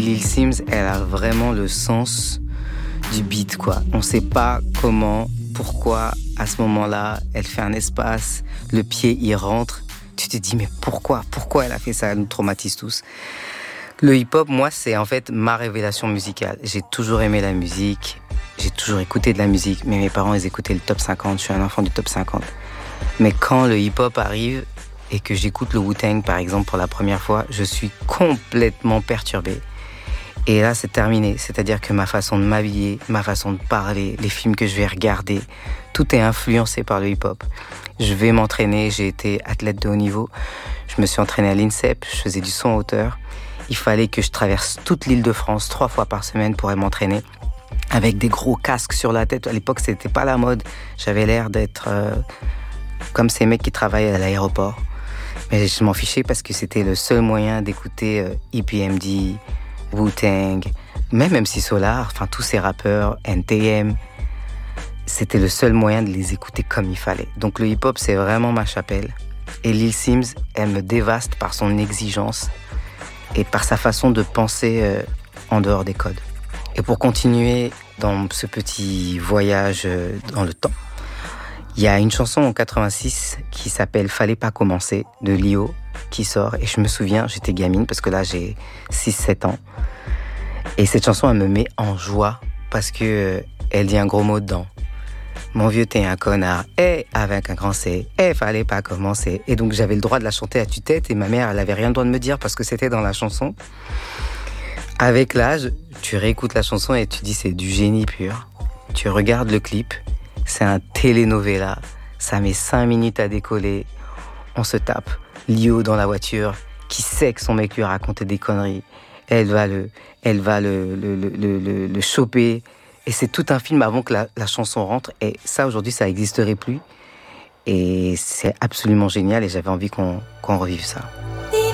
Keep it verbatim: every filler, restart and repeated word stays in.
Lil Sims, elle a vraiment le sens du beat, quoi. On sait pas comment, pourquoi, à ce moment-là, elle fait un espace, le pied y rentre. Tu te dis, mais pourquoi, pourquoi elle a fait ça? Elle nous traumatise tous. Le hip-hop, moi, c'est en fait ma révélation musicale. J'ai toujours aimé la musique, j'ai toujours écouté de la musique, mais mes parents, ils écoutaient le top cinquante, je suis un enfant du top cinquante. Mais quand le hip-hop arrive et que j'écoute le Wu-Tang, par exemple, pour la première fois, je suis complètement perturbé. Et là, c'est terminé. C'est-à-dire que ma façon de m'habiller, ma façon de parler, les films que je vais regarder, tout est influencé par le hip-hop. Je vais m'entraîner, j'ai été athlète de haut niveau, je me suis entraîné à l'INSEP, je faisais du son en hauteur. Il fallait que je traverse toute l'île de France trois fois par semaine pour aller m'entraîner avec des gros casques sur la tête. À l'époque, c'était pas la mode. J'avais l'air d'être euh, comme ces mecs qui travaillent à l'aéroport. Mais je m'en fichais parce que c'était le seul moyen d'écouter euh, E P M D, Wu-Tang, même M C Solar, enfin tous ces rappeurs, N T M. C'était le seul moyen de les écouter comme il fallait. Donc le hip-hop, c'est vraiment ma chapelle. Et Lil Sims, elle me dévaste par son exigence et par sa façon de penser euh, en dehors des codes. Et pour continuer dans ce petit voyage euh, dans le temps, il y a une chanson en quatre-vingt-six qui s'appelle « Fallait pas commencer » de Lio qui sort. Et je me souviens, j'étais gamine parce que là j'ai six sept ans. Et cette chanson, elle me met en joie parce que euh, elle dit un gros mot dedans. Mon vieux, t'es un connard, et avec un grand C, et fallait pas commencer. Et donc j'avais le droit de la chanter à tue-tête et ma mère, elle avait rien le droit de me dire parce que c'était dans la chanson. Avec l'âge, tu réécoutes la chanson et tu dis c'est du génie pur. Tu regardes le clip, c'est un telenovela, ça met cinq minutes à décoller. On se tape Lio dans la voiture, qui sait que son mec lui a raconté des conneries. Elle va le, elle va le, le, le, le, le choper. Et c'est tout un film avant que la, la chanson rentre. Et ça, aujourd'hui, ça n'existerait plus. Et c'est absolument génial et j'avais envie qu'on, qu'on revive ça.